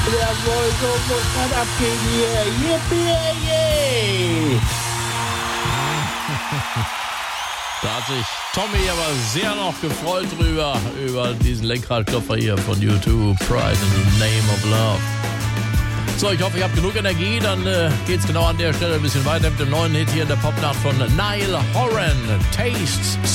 Jawohl, so muss man abgehen hier. Yippie! Da hat sich Tommy aber sehr noch gefreut über diesen Lenkradklopfer hier von U2, Pride in the Name of Love. So, ich hoffe, ihr habt genug Energie, dann geht's genau an der Stelle ein bisschen weiter mit dem neuen Hit hier in der Popnacht von Niall Horan, Tastes